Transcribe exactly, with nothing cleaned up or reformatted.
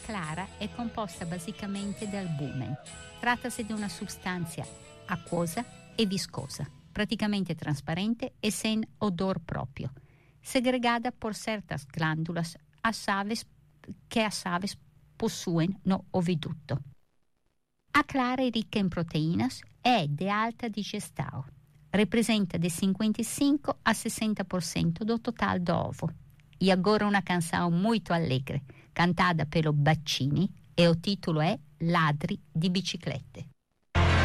clara è composta basicamente da albumen. Trattasi di una sostanza acquosa e viscosa, praticamente trasparente e sin odor proprio, segregada por certas glándulas as aves que as aves possuem no oviduto. A clara è ricca in proteínas e de alta digestão. Representa de cinquenta e cinco a sessenta por cento do total do ovo. E agora una canzone molto allegre, cantada pelo Baccini, e o titolo è Ladri di biciclette.